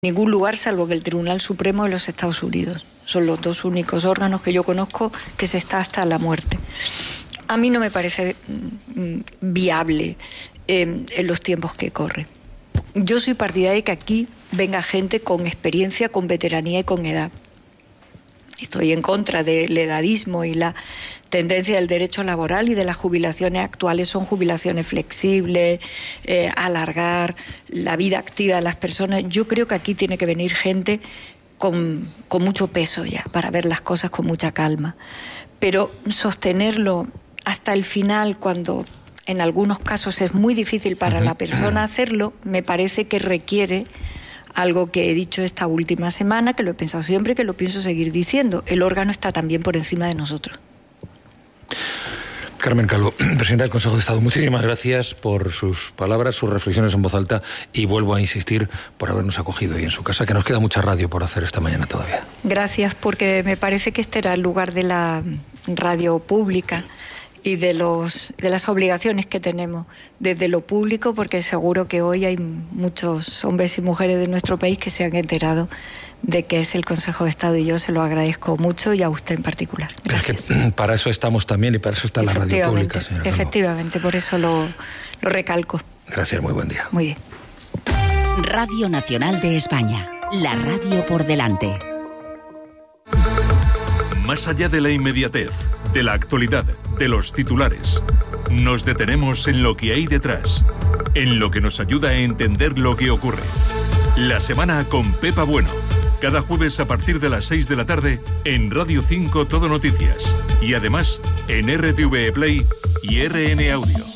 ningún lugar salvo que el Tribunal Supremo de los Estados Unidos. Son los dos únicos órganos que yo conozco que se está hasta la muerte. A mí no me parece viable en los tiempos que corren. Yo soy partidaria de que aquí venga gente con experiencia, con veteranía y con edad. Estoy en contra del edadismo y la tendencia del derecho laboral y de las jubilaciones actuales. Son jubilaciones flexibles, alargar la vida activa de las personas. Yo creo que aquí tiene que venir gente con mucho peso ya, para ver las cosas con mucha calma. Pero sostenerlo hasta el final, cuando en algunos casos es muy difícil para la persona hacerlo, me parece que requiere algo que he dicho esta última semana, que lo he pensado siempre y que lo pienso seguir diciendo. El órgano está también por encima de nosotros. Carmen Calvo, presidenta del Consejo de Estado, muchísimas gracias por sus palabras, sus reflexiones en voz alta, y vuelvo a insistir por habernos acogido hoy en su casa, que nos queda mucha radio por hacer esta mañana todavía. Gracias, porque me parece que este era el lugar de la radio pública y de las obligaciones que tenemos desde lo público, porque seguro que hoy hay muchos hombres y mujeres de nuestro país que se han enterado de que es el Consejo de Estado, y yo se lo agradezco mucho, y a usted en particular. Gracias. Es que para eso estamos también, y para eso está la radio pública, señora Calvo. Efectivamente, por eso lo recalco. Gracias, muy buen día. Muy bien. Radio Nacional de España, la radio por delante. Más allá de la inmediatez, de la actualidad, de los titulares, nos detenemos en lo que hay detrás, en lo que nos ayuda a entender lo que ocurre. La semana con Pepa Bueno, cada jueves a partir de las 6 de la tarde en Radio 5 Todo Noticias, y además en RTV Play y RN Audio.